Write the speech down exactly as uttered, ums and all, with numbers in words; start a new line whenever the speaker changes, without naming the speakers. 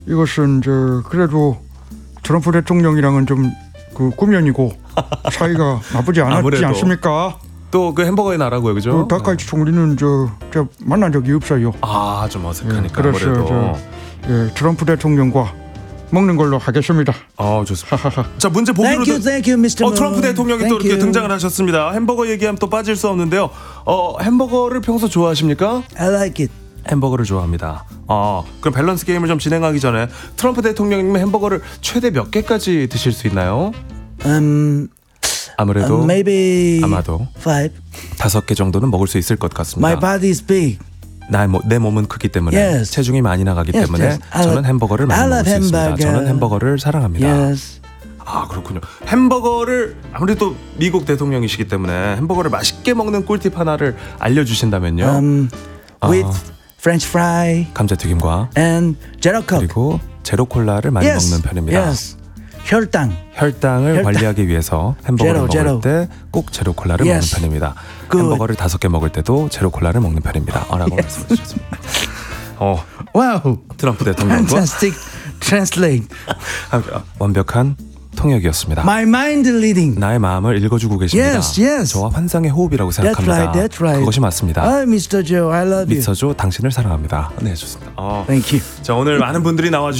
이것은 저 그래도 트럼프 대통령이랑은 좀 그 꾸면이고 사이가 나쁘지 않았지
아무래도.
않습니까?
또 그 햄버거의 나라고요, 그죠?
그 다카이치 총리는 저, 저 만난 적이 없어요.
아, 좀 어색하니까.
예, 그래서
아무래도.
저, 예, 트럼프 대통령과 먹는 걸로 하겠습니다.
어, 좋습니다. 자, 문제 보기로
Thank you, thank you, 미스터
어, 트럼프
Moon.
대통령이 또
Thank
이렇게
you.
등장을 하셨습니다. 햄버거 얘기하면 또 빠질 수 없는데요. 어, 햄버거를 평소 좋아하십니까?
I like it.
햄버거를 좋아합니다. 어, 그럼 밸런스 게임을 좀 진행하기 전에 트럼프 대통령님 햄버거를 최대 몇 개까지 드실 수 있나요?
Um,
아무래도
uh, maybe
아마도
five.
다섯 개 정도는 먹을 수 있을 것 같습니다.
My body is big.
나, 뭐, 내 몸은 크기 때문에
Yes.
체중이 많이 나가기
Yes,
때문에
yes. I
저는
love-
햄버거를 많이
I
먹을
love
수 있습니다.
hamburger.
저는 햄버거를 사랑합니다.
Yes.
아, 그렇군요. 햄버거를 아무래도 미국 대통령이시기 때문에 햄버거를 맛있게 먹는 꿀팁 하나를 알려주신다면요.
Um, with
아.
French fry
감자튀김과
and Zero Coke.
그리고 제로 콜라를 많이
yes.
먹는 편입니다.
Yes. 혈당.
혈당을
혈당.
관리하기 위해서 햄버거를
제로,
먹을
제로.
때 꼭 제로 콜라를
Yes.
먹는 편입니다.
Good.
햄버거를 다섯 개 먹을 때도 제로 콜라를 먹는 편입니다. 어, 라고 말씀해 주셨습니다. 어,
Wow.
트럼프 대통령과
Fantastic. Translate.
완벽한 통역이었습니다.
My mind reading.
나의 마음을 읽어주고 계십니다.
Yes, yes.
저와 환상의 호흡이라고 생각합니다.
right, that's right.
그것이 맞습니다.
Oh, 미스터 Joe, I love you.
미스터 조, 당신을 사랑합니다. 네, 좋습니다. 어,
Thank you.
자, 오늘 많은 분들이 나와